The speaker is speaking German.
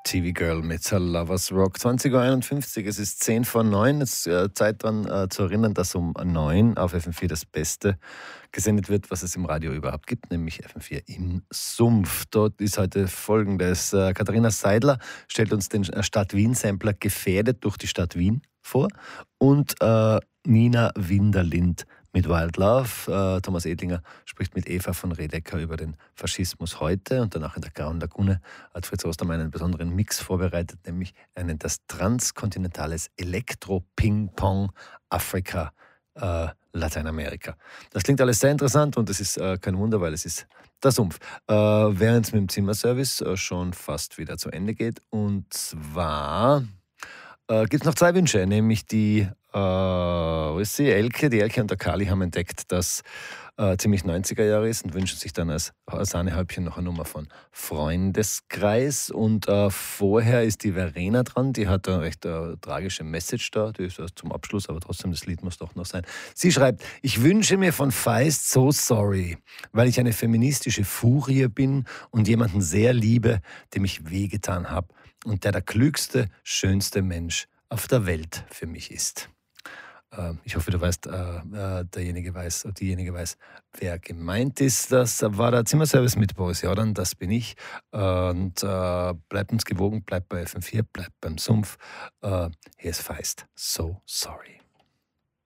TV Girl mit Lovers Rock. 20:51 Uhr, es ist 10 vor 9. Es ist Zeit daran zu erinnern, dass um 9 auf FM4 das Beste gesendet wird, was es im Radio überhaupt gibt, nämlich FM4 im Sumpf. Dort ist heute Folgendes. Katharina Seidler stellt uns den Stadt Wien-Sampler Gefährdet durch die Stadt Wien vor und Nina Winderlind mit Wild Love. Thomas Edlinger spricht mit Eva von Redecker über den Faschismus heute, und danach in der Grauen Lagune hat Fritz Ostermann einen besonderen Mix vorbereitet, nämlich einen das transkontinentales Elektro-Ping-Pong Afrika Lateinamerika. Das klingt alles sehr interessant und es ist kein Wunder, weil es ist der Sumpf. Während es mit dem Zimmerservice schon fast wieder zu Ende geht, und zwar gibt es noch zwei Wünsche, nämlich die wo ist sie? Elke. Die Elke und der Kali haben entdeckt, dass ziemlich 90er Jahre ist und wünschen sich dann als Sahnehäubchen noch eine Nummer von Freundeskreis. Und vorher ist die Verena dran, die hat eine recht tragische Message da, die ist erst zum Abschluss, aber trotzdem, das Lied muss doch noch sein. Sie schreibt: Ich wünsche mir von Feist So Sorry, weil ich eine feministische Furie bin und jemanden sehr liebe, dem ich wehgetan habe und der klügste, schönste Mensch auf der Welt für mich ist. Ich hoffe, du weißt, diejenige weiß, wer gemeint ist. Das war der Zimmerservice mit Boris Jordan, das bin ich. Und bleibt uns gewogen, bleibt bei FM4, bleibt beim Sumpf. Hier ist Feist So Sorry.